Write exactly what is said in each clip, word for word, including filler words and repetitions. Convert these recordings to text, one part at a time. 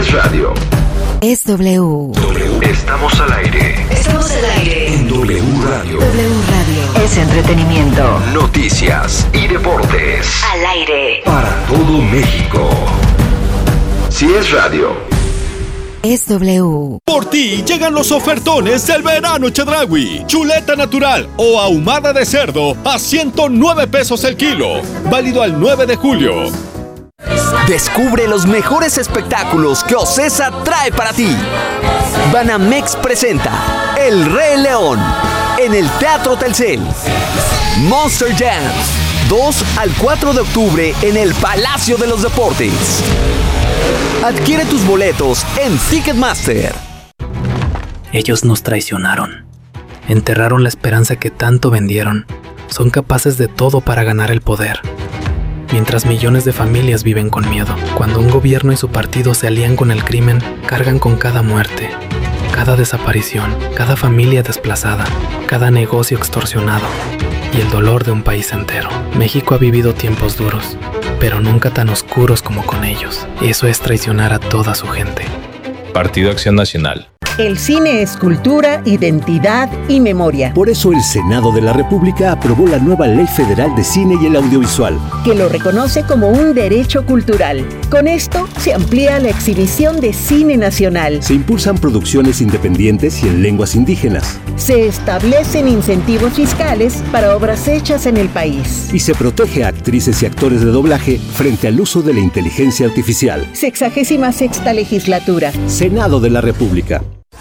es radio. Es W. W. Estamos al aire. Estamos al aire. En W Radio. W Radio. Es entretenimiento. Noticias y deportes. Al aire. Para todo México. Si es radio. Es W. Por ti llegan los ofertones del verano Chedraui. Chuleta natural o ahumada de cerdo a ciento nueve pesos el kilo. Válido al nueve de julio. Descubre los mejores espectáculos que Ocesa trae para ti. Banamex presenta El Rey León en el Teatro Telcel. Monster Jam, dos al cuatro de octubre en el Palacio de los Deportes. Adquiere tus boletos en Ticketmaster. Ellos nos traicionaron. Enterraron la esperanza que tanto vendieron. Son capaces de todo para ganar el poder. Mientras millones de familias viven con miedo. Cuando un gobierno y su partido se alían con el crimen, cargan con cada muerte, cada desaparición, cada familia desplazada, cada negocio extorsionado y el dolor de un país entero. México ha vivido tiempos duros, pero nunca tan oscuros como con ellos. Eso es traicionar a toda su gente. Partido Acción Nacional. El cine es cultura, identidad y memoria. Por eso el Senado de la República aprobó la nueva Ley Federal de Cine y el Audiovisual, que lo reconoce como un derecho cultural. Con esto se amplía la exhibición de cine nacional. Se impulsan producciones independientes y en lenguas indígenas. Se establecen incentivos fiscales para obras hechas en el país. Y se protege a actrices y actores de doblaje frente al uso de la inteligencia artificial. Sexagésima sexta legislatura. Senado de la República.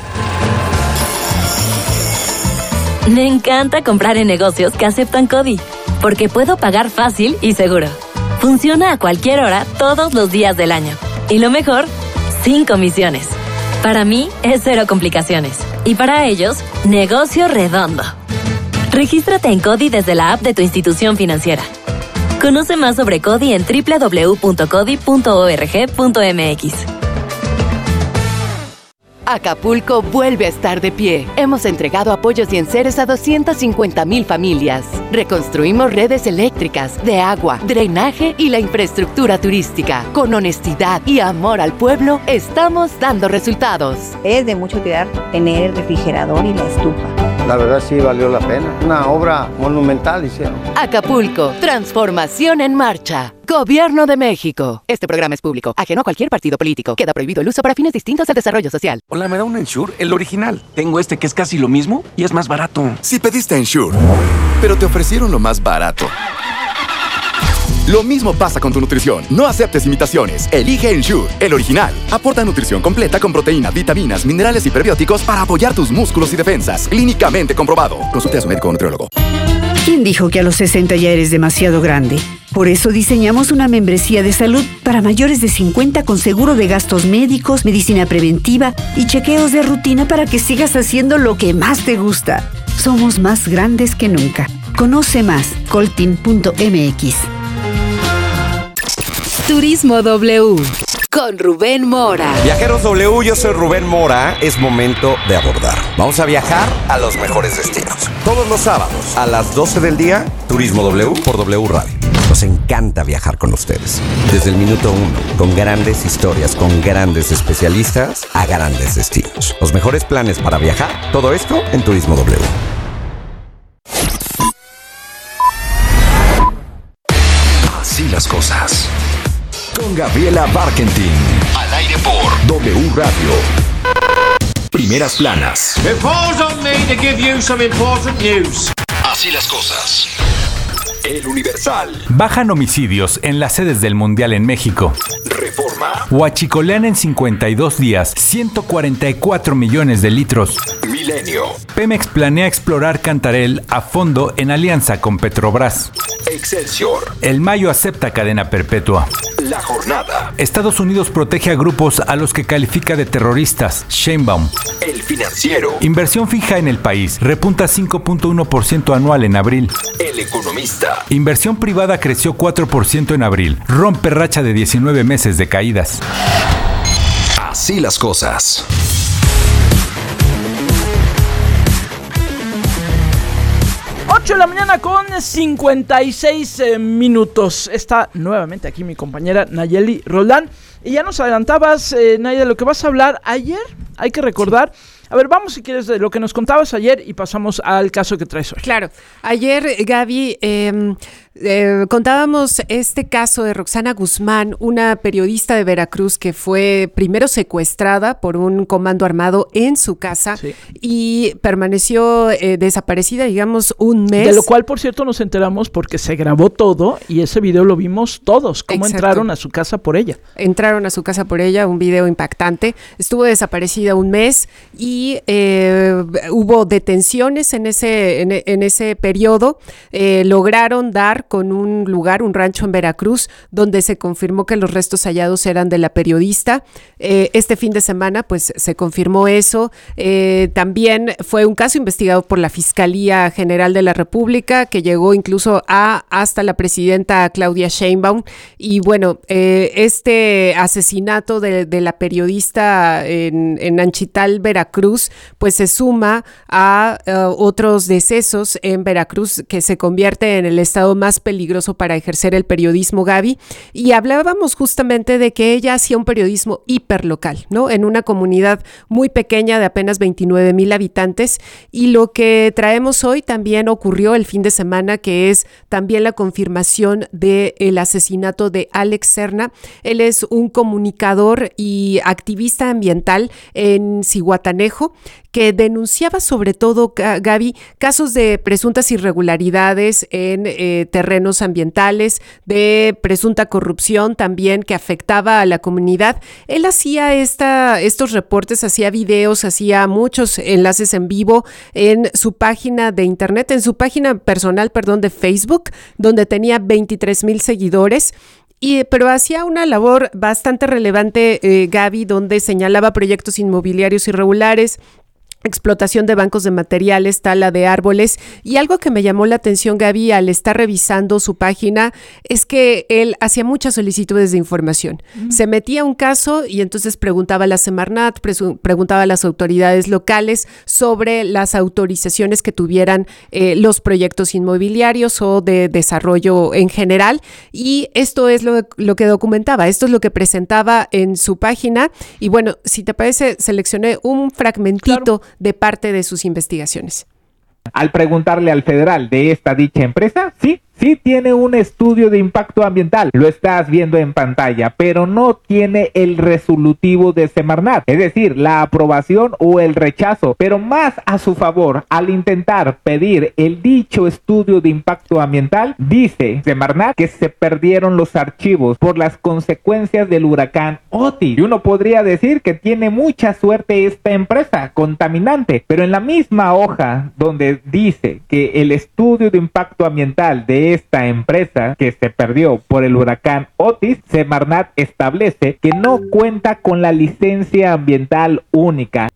Me encanta comprar en negocios que aceptan CODI, porque puedo pagar fácil y seguro. Funciona a cualquier hora, todos los días del año. Y lo mejor, sin comisiones. Para mí, es cero complicaciones. Y para ellos, negocio redondo. Regístrate en CODI desde la app de tu institución financiera. Conoce más sobre CODI en doble u doble u doble u punto codi punto org punto m x. Acapulco vuelve a estar de pie. Hemos entregado apoyos y enseres a doscientas cincuenta mil familias. Reconstruimos redes eléctricas, de agua, drenaje y la infraestructura turística. Con honestidad y amor al pueblo, estamos dando resultados. Es de mucha utilidad tener el refrigerador y la estufa. La verdad sí valió la pena. Una obra monumental hicieron. Acapulco, transformación en marcha. Gobierno de México. Este programa es público, ajeno a cualquier partido político. Queda prohibido el uso para fines distintos al desarrollo social. Hola, ¿me da un Ensure? El original. Tengo este que es casi lo mismo y es más barato. Si pediste Ensure, pero te ofrecieron lo más barato. Lo mismo pasa con tu nutrición. No aceptes imitaciones. Elige Ensure, el original. Aporta nutrición completa con proteínas, vitaminas, minerales y prebióticos para apoyar tus músculos y defensas. Clínicamente comprobado. Consulte a su médico o nutriólogo. ¿Quién dijo que a los sesenta ya eres demasiado grande? Por eso diseñamos una membresía de salud para mayores de cincuenta con seguro de gastos médicos, medicina preventiva y chequeos de rutina para que sigas haciendo lo que más te gusta. Somos más grandes que nunca. Conoce más. coltin punto m x. Turismo W con Rubén Mora. Viajeros W, yo soy Rubén Mora. Es momento de abordar. Vamos a viajar a los mejores destinos. Todos los sábados a las doce del día, Turismo W por W Radio. Nos encanta viajar con ustedes. Desde el minuto uno, con grandes historias, con grandes especialistas a grandes destinos. Los mejores planes para viajar, todo esto en Turismo W. Así las cosas. Con Gabriela Barkentin. Al aire por W Radio. Primeras planas. It falls on me to give you some important news. Así las cosas. El Universal. Bajan homicidios en las sedes del Mundial en México. Reforma. Huachicolean en cincuenta y dos días ciento cuarenta y cuatro millones de litros. Milenio. Pemex planea explorar Cantarell a fondo en alianza con Petrobras. Excelsior. El Mayo acepta cadena perpetua. La Jornada. Estados Unidos protege a grupos a los que califica de terroristas. Sheinbaum. El Financiero. Inversión fija en el país. Repunta cinco punto uno por ciento anual en abril. El Economista. Inversión privada creció cuatro por ciento en abril. Rompe racha de diecinueve meses de caídas. Así las cosas. ocho de la mañana con cincuenta y seis eh, minutos. Está nuevamente aquí mi compañera Nayeli Roldán. Y ya nos adelantabas, eh, Nayeli, de lo que vas a hablar ayer. Hay que recordar. Sí. A ver, vamos si quieres de lo que nos contabas ayer y pasamos al caso que traes hoy. Claro. Ayer, Gaby, eh, eh, contábamos este caso de Roxana Guzmán, una periodista de Veracruz que fue primero secuestrada por un comando armado en su casa sí. y permaneció eh, desaparecida, digamos, un mes. De lo cual, por cierto, nos enteramos porque se grabó todo y ese video lo vimos todos, cómo Exacto. entraron a su casa por ella. Entraron a su casa por ella, un video impactante. Estuvo desaparecida un mes y Y eh, hubo detenciones en ese, en, en ese periodo. Eh, lograron dar con un lugar, un rancho en Veracruz, donde se confirmó que los restos hallados eran de la periodista. Eh, este fin de semana, pues, se confirmó eso. Eh, también fue un caso investigado por la Fiscalía General de la República, que llegó incluso a hasta la presidenta Claudia Sheinbaum. Y bueno, eh, este asesinato de, de la periodista en, en Anchital, Veracruz, pues se suma a uh, otros decesos en Veracruz, que se convierte en el estado más peligroso para ejercer el periodismo, Gaby. Y hablábamos justamente de que ella hacía un periodismo hiperlocal, ¿no? En una comunidad muy pequeña de apenas veintinueve mil habitantes. Y lo que traemos hoy también ocurrió el fin de semana, que es también la confirmación del asesinato de Alex Serna. Él es un comunicador y activista ambiental en Zihuatanejo, que denunciaba sobre todo, Gaby, casos de presuntas irregularidades en eh, terrenos ambientales, de presunta corrupción también que afectaba a la comunidad. Él hacía esta, estos reportes, hacía videos, hacía muchos enlaces en vivo en su página de internet, en su página personal, perdón, de Facebook, donde tenía veintitrés mil seguidores. Y, pero hacía una labor bastante relevante, eh, Gaby, donde señalaba proyectos inmobiliarios irregulares, explotación de bancos de materiales, tala de árboles. Y algo que me llamó la atención, Gaby, al estar revisando su página, es que él hacía muchas solicitudes de información. Uh-huh. Se metía a un caso y entonces preguntaba a la Semarnat, presu- preguntaba a las autoridades locales sobre las autorizaciones que tuvieran eh, los proyectos inmobiliarios o de desarrollo en general. Y esto es lo, lo que documentaba, esto es lo que presentaba en su página. Y bueno, si te parece, seleccioné un fragmentito claro. de parte de sus investigaciones. Al preguntarle al federal de esta dicha empresa, sí, sí tiene un estudio de impacto ambiental, lo estás viendo en pantalla, pero no tiene el resolutivo de Semarnat, es decir, la aprobación o el rechazo, pero más a su favor, al intentar pedir el dicho estudio de impacto ambiental, dice Semarnat que se perdieron los archivos por las consecuencias del huracán Otis. Y uno podría decir que tiene mucha suerte esta empresa contaminante, pero en la misma hoja donde dice que el estudio de impacto ambiental de esta empresa que se perdió por el huracán Otis, Semarnat establece que no cuenta con la licencia ambiental única.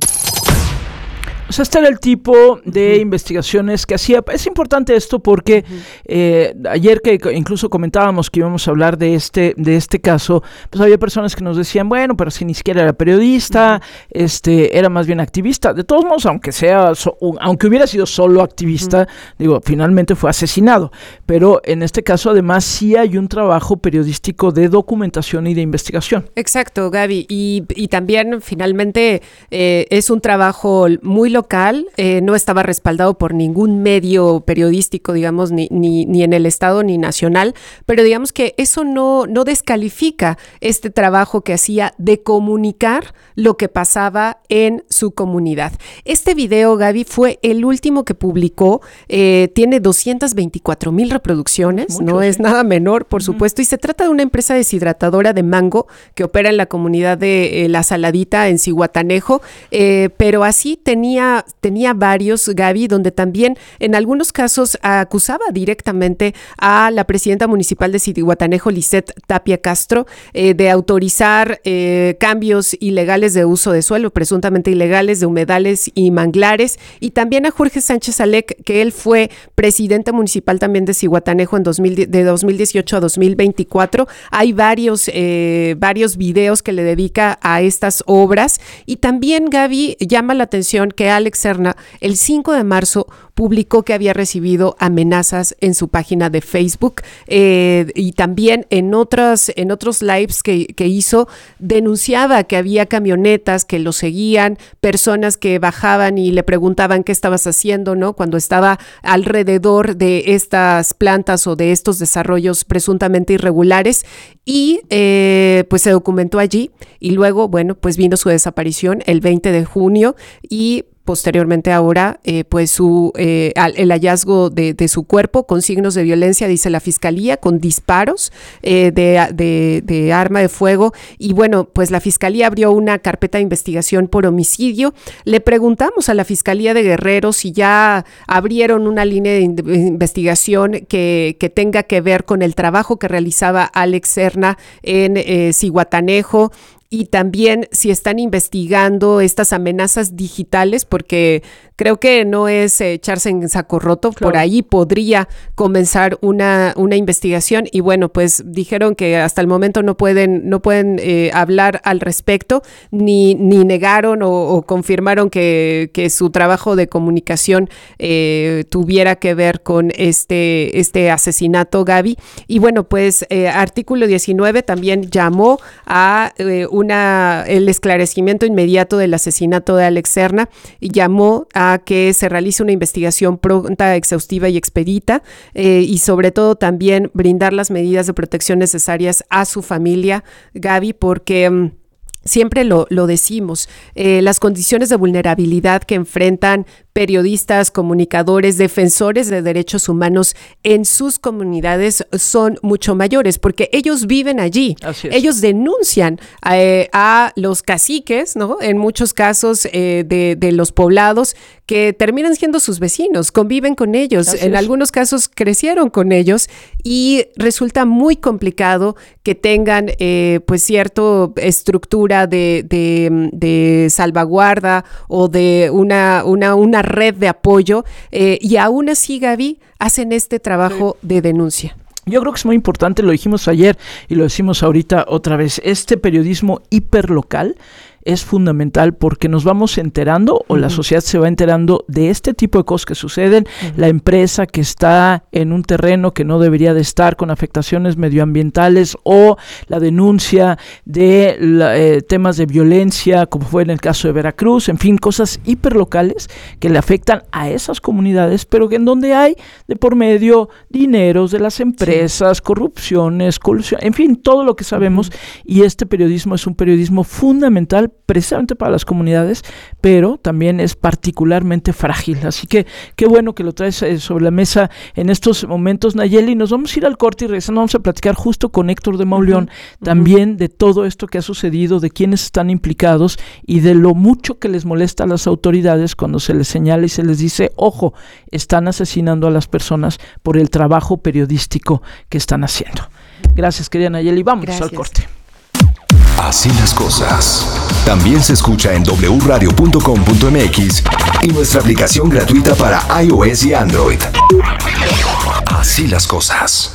O sea, este era el tipo de uh-huh. investigaciones que hacía. Es importante esto porque uh-huh. eh, ayer que incluso comentábamos que íbamos a hablar de este de este caso, pues había personas que nos decían, bueno, pero si ni siquiera era periodista, uh-huh. este era más bien activista. De todos modos, aunque sea, so, aunque hubiera sido solo activista, uh-huh. digo, finalmente fue asesinado. Pero en este caso, además, sí hay un trabajo periodístico de documentación y de investigación. Exacto, Gaby. Y, y también, finalmente, eh, es un trabajo muy local. local, eh, no estaba respaldado por ningún medio periodístico, digamos, ni, ni, ni en el estado ni nacional, pero digamos que eso no, no descalifica este trabajo que hacía de comunicar lo que pasaba en su comunidad. Este video, Gaby, fue el último que publicó, eh, tiene doscientas veinticuatro mil reproducciones, Mucho, no sí. es nada menor, por uh-huh. supuesto, y se trata de una empresa deshidratadora de mango que opera en la comunidad de eh, La Saladita, en Zihuatanejo, eh, pero así tenía tenía varios, Gaby, donde también en algunos casos acusaba directamente a la presidenta municipal de Zihuatanejo, Lisette Tapia Castro, eh, de autorizar eh, cambios ilegales de uso de suelo, presuntamente ilegales, de humedales y manglares, y también a Jorge Sánchez Alec, que él fue presidente municipal también de Zihuatanejo en dos mil, de dos mil dieciocho a dos mil veinticuatro. Hay varios, eh, varios videos que le dedica a estas obras, y también, Gaby, llama la atención que Alex Serna el cinco de marzo publicó que había recibido amenazas en su página de Facebook eh, y también en otras, en otros lives que, que hizo, denunciaba que había camionetas que lo seguían, personas que bajaban y le preguntaban qué estabas haciendo, ¿no? Cuando estaba alrededor de estas plantas o de estos desarrollos presuntamente irregulares, y eh, pues se documentó allí y luego, bueno, pues vino su desaparición el veinte de junio y posteriormente ahora, eh, pues su, eh, el hallazgo de, de su cuerpo con signos de violencia, dice la fiscalía, con disparos eh, de, de, de arma de fuego. Y bueno, pues la fiscalía abrió una carpeta de investigación por homicidio. Le preguntamos a la fiscalía de Guerrero si ya abrieron una línea de investigación que, que tenga que ver con el trabajo que realizaba Alex Serna en eh, Zihuatanejo, y también si están investigando estas amenazas digitales, porque creo que no es eh, echarse en saco roto, claro. Por ahí podría comenzar una, una investigación y bueno, pues dijeron que hasta el momento no pueden, no pueden eh, hablar al respecto, ni, ni negaron o, o confirmaron que, que su trabajo de comunicación eh, tuviera que ver con este, este asesinato, Gaby. Y bueno, pues eh, Artículo diecinueve también llamó a eh, Una, el esclarecimiento inmediato del asesinato de Alex Serna y llamó a que se realice una investigación pronta, exhaustiva y expedita eh, y sobre todo también brindar las medidas de protección necesarias a su familia, Gaby, porque um, siempre lo, lo decimos, eh, las condiciones de vulnerabilidad que enfrentan periodistas, comunicadores, defensores de derechos humanos en sus comunidades son mucho mayores porque ellos viven allí. Ellos denuncian eh, a los caciques, ¿no? En muchos casos eh, de, de los poblados que terminan siendo sus vecinos, conviven con ellos, Así en es. algunos casos crecieron con ellos y resulta muy complicado que tengan eh, pues cierta estructura de, de, de salvaguarda o de una, una, una red de apoyo eh, y aún así, Gaby, hacen este trabajo sí. de denuncia. Yo creo que es muy importante, lo dijimos ayer y lo decimos ahorita otra vez, este periodismo hiperlocal es fundamental porque nos vamos enterando o uh-huh. la sociedad se va enterando de este tipo de cosas que suceden, uh-huh. la empresa que está en un terreno que no debería de estar con afectaciones medioambientales o la denuncia de la, eh, temas de violencia como fue en el caso de Veracruz, en fin, cosas hiperlocales que le afectan a esas comunidades, pero que en donde hay de por medio dineros de las empresas, sí. corrupciones, colusión, en fin, todo lo que sabemos uh-huh. y este periodismo es un periodismo fundamental precisamente para las comunidades, pero también es particularmente frágil. Así que qué bueno que lo traes eh, sobre la mesa en estos momentos, Nayeli. Nos vamos a ir al corte y regresando vamos a platicar justo con Héctor de Mauleón, uh-huh. también de todo esto que ha sucedido, de quiénes están implicados y de lo mucho que les molesta a las autoridades cuando se les señala y se les dice, ojo, están asesinando a las personas por el trabajo periodístico que están haciendo. Gracias, querida Nayeli. Vámonos Gracias. al corte. Así las cosas. También se escucha en doble u radio punto com punto m x y nuestra aplicación gratuita para iOS y Android. Así las cosas.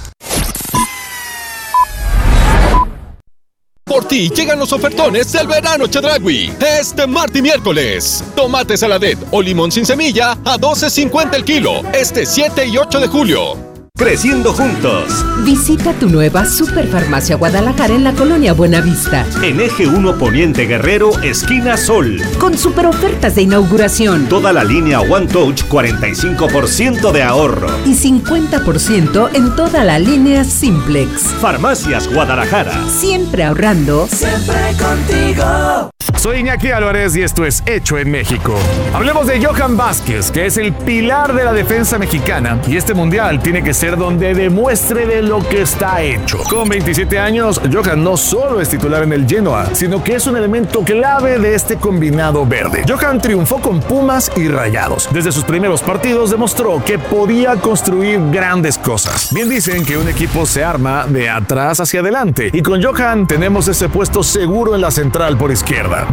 Por ti llegan los ofertones del verano Chedraui. Este martes y miércoles. Tomate saladet o limón sin semilla a doce cincuenta el kilo. Este siete y ocho de julio. Creciendo juntos. Visita tu nueva Superfarmacia Guadalajara en la colonia Buenavista. En Eje uno Poniente Guerrero, esquina Sol. Con super ofertas de inauguración. Toda la línea One Touch, cuarenta y cinco por ciento de ahorro. Y cincuenta por ciento en toda la línea Simplex. Farmacias Guadalajara. Siempre ahorrando. Siempre contigo. Soy Iñaki Álvarez y esto es Hecho en México. Hablemos de Johan Vázquez, que es el pilar de la defensa mexicana. Y este mundial tiene que ser donde demuestre de lo que está hecho. Con veintisiete años, Johan no solo es titular en el Genoa, sino que es un elemento clave de este combinado verde. Johan triunfó con Pumas y Rayados. Desde sus primeros partidos demostró que podía construir grandes cosas. Bien dicen que un equipo se arma de atrás hacia adelante, y con Johan tenemos ese puesto seguro en la central por izquierda.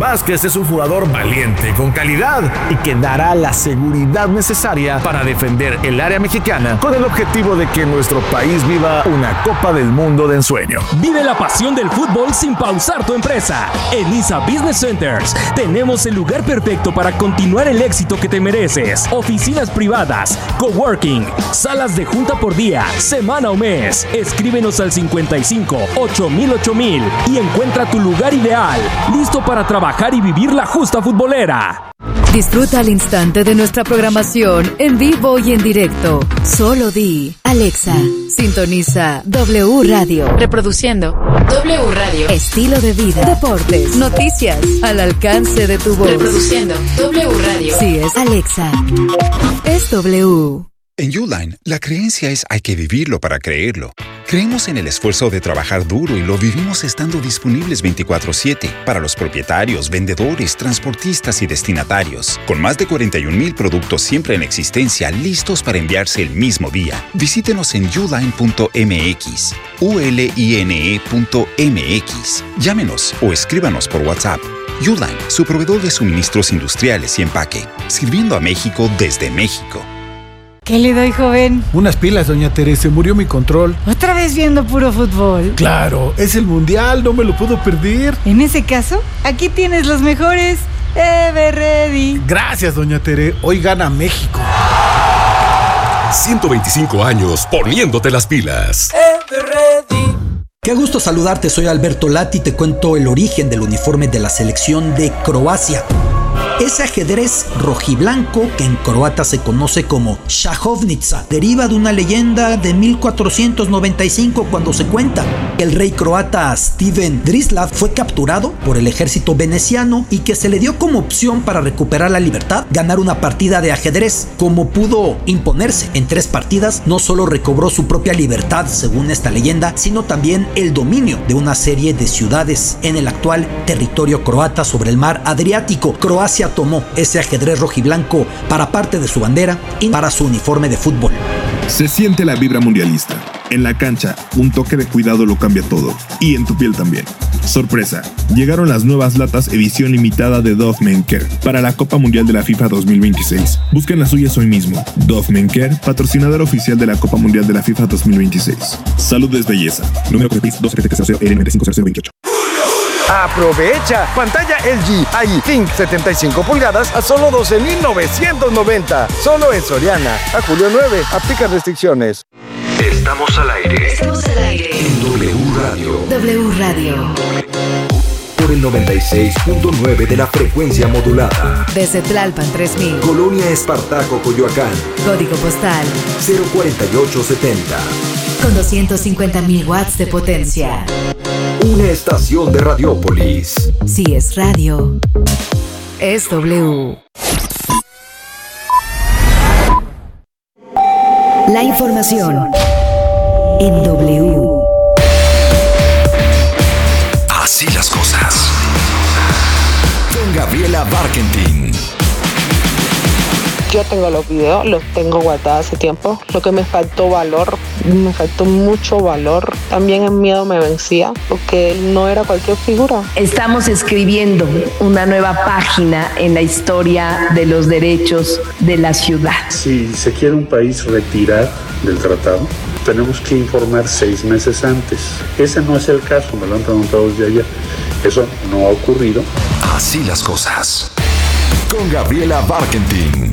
Vázquez es un jugador valiente, con calidad y que dará la seguridad necesaria para defender el área mexicana con el objetivo de que nuestro país viva una Copa del Mundo de ensueño. Vive la pasión del fútbol sin pausar tu empresa. En I S A Business Centers tenemos el lugar perfecto para continuar el éxito que te mereces. Oficinas privadas, coworking, salas de junta por día, semana o mes. Escríbenos al cincuenta y cinco, ocho mil, ocho mil y encuentra tu lugar ideal, listo para trabajar y vivir la justa futbolera. Disfruta al instante de nuestra programación en vivo y en directo. Solo di, Alexa, sintoniza W Radio. Reproduciendo W Radio. Estilo de vida, deportes, noticias, al alcance de tu voz. Reproduciendo W Radio. Sí, es Alexa. Es W. En Uline, la creencia es hay que vivirlo para creerlo. Creemos en el esfuerzo de trabajar duro y lo vivimos estando disponibles veinticuatro siete para los propietarios, vendedores, transportistas y destinatarios. Con más de cuarenta y un mil productos siempre en existencia listos para enviarse el mismo día. Visítenos en uline punto m x, u l i n e punto m x. Llámenos o escríbanos por WhatsApp. Uline, su proveedor de suministros industriales y empaque, sirviendo a México desde México. ¿Qué le doy, joven? Unas pilas, doña Teresa, murió mi control. ¿Otra vez viendo puro fútbol? Claro, es el mundial, no me lo puedo perder. En ese caso, aquí tienes los mejores. Everready. Gracias, doña Tere, hoy gana México. ciento veinticinco años poniéndote las pilas. Everready. Qué gusto saludarte, soy Alberto Lati y te cuento el origen del uniforme de la selección de Croacia. Ese ajedrez rojiblanco, que en croata se conoce como šahovnica, deriva de una leyenda de mil cuatrocientos noventa y cinco cuando se cuenta que el rey croata Steven Drislav fue capturado por el ejército veneciano y que se le dio como opción para recuperar la libertad ganar una partida de ajedrez. Como pudo imponerse en tres partidas, no solo recobró su propia libertad según esta leyenda, sino también el dominio de una serie de ciudades en el actual territorio croata sobre el mar Adriático. Croacia tomó ese ajedrez rojiblanco para parte de su bandera y para su uniforme de fútbol. Se siente la vibra mundialista. En la cancha, un toque de cuidado lo cambia todo. Y en tu piel también. Sorpresa, llegaron las nuevas latas edición limitada de Dove Men Care para la Copa Mundial de la FIFA dos mil veintiséis. Busquen las suyas hoy mismo. Dove Men Care, patrocinador oficial de la Copa Mundial de la FIFA dos mil veintiséis. Salud es belleza. Número de P I S dos siete cero cero L nueve cinco cero cero veintiocho. ¡Aprovecha! Pantalla L G I Think setenta y cinco pulgadas a solo doce mil novecientos noventa. Solo en Soriana. A julio nueve. Aplica restricciones. Estamos al aire. Estamos al aire. En W Radio. W Radio. Por el noventa y seis punto nueve de la frecuencia modulada. Desde Tlalpan tres mil. Colonia Espartaco, Coyoacán. Código postal cero cuarenta y ocho setenta. Con doscientos cincuenta mil watts de potencia. Una estación de Radiópolis. Si es radio, es W. La información en W. Así las cosas. Con Gabriela Barkentin. Yo tengo los videos, los tengo guardados hace tiempo. Lo que me faltó valor, me faltó mucho valor. También el miedo me vencía porque no era cualquier figura. Estamos escribiendo una nueva página en la historia de los derechos de la ciudad. Si se quiere un país retirar del tratado, tenemos que informar seis meses antes. Ese no es el caso, me lo han preguntado desde ayer. Eso no ha ocurrido. Así las cosas. Con Gabriela Barkentin.